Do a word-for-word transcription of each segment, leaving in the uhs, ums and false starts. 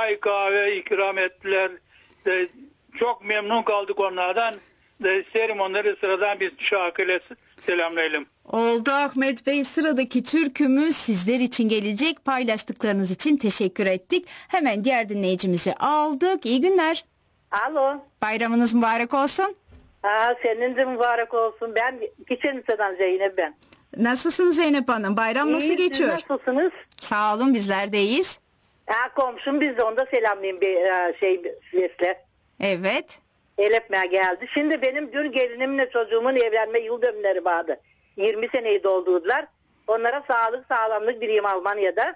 çay kahve ikram ettiler. E, çok memnun kaldık onlardan. E, serim onları sıradan bir şarkıyla selamlayalım. Oldu Ahmet Bey, sıradaki türkümüz sizler için gelecek. Paylaştıklarınız için teşekkür ettik. Hemen diğer dinleyicimizi aldık. İyi günler. Alo. Bayramınız mübarek olsun. Aa, senin de mübarek olsun. Ben Kiçenlise'den Zeynep ben. Nasılsınız Zeynep Hanım? Bayram nasıl İyi, geçiyor? siz nasılsınız? Sağ olun, bizler de iyiyiz. Ha, komşum biz de onda selamlayayım bir e, şey Vesle. Evet. El öpmeye geldi. Şimdi benim dün gelinimle çocuğumun evlenme yıl dönümleri vardı. yirmi seneyi doldurdular. Onlara sağlık sağlamlık dileyim Almanya'da.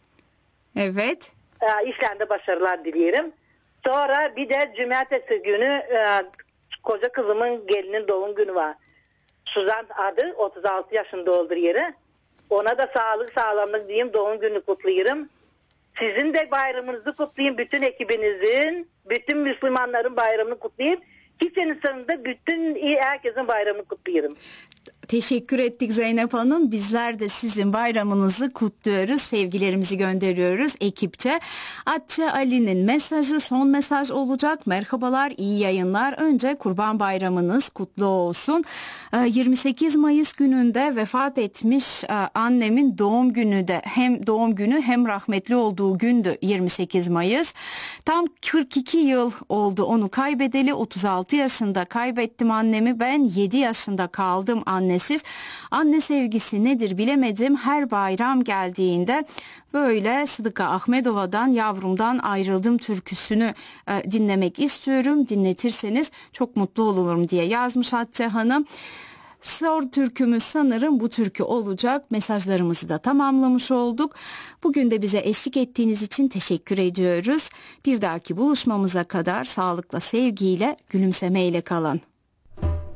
Evet. E, işlerinde başarılar dilerim. Sonra bir de cumartesi günü e, koca kızımın gelinin doğum günü var. Suzan adı, otuz altı yaşında oldu yeri. Ona da sağlık sağlamlık diyeyim, doğum günü kutlayırım. Sizin de bayramınızı kutlayayım, bütün ekibinizin, bütün Müslümanların bayramını kutlayayım. Kimsenin sonunda bütün herkesin bayramını kutlayırım. Teşekkür ettik Zeynep Hanım. Bizler de sizin bayramınızı kutluyoruz. Sevgilerimizi gönderiyoruz ekipçe. Atçı Ali'nin mesajı son mesaj olacak. Merhabalar, iyi yayınlar. Önce Kurban Bayramınız kutlu olsun. yirmi sekiz Mayıs gününde vefat etmiş annemin doğum günü de hem doğum günü hem rahmetli olduğu gündü yirmi sekiz Mayıs. Tam kırk iki yıl oldu onu kaybedeli. otuz altı yaşında kaybettim annemi. Ben yedi yaşında kaldım annesiz. Anne sevgisi nedir bilemedim. Her bayram geldiğinde böyle Sıdıka Ahmedova'dan Yavrumdan Ayrıldım türküsünü e, dinlemek istiyorum. Dinletirseniz çok mutlu olurum diye yazmış Hatice Hanım. Sor türkümüz sanırım bu türkü olacak. Mesajlarımızı da tamamlamış olduk. Bugün de bize eşlik ettiğiniz için teşekkür ediyoruz. Bir dahaki buluşmamıza kadar sağlıkla, sevgiyle, gülümsemeyle kalın.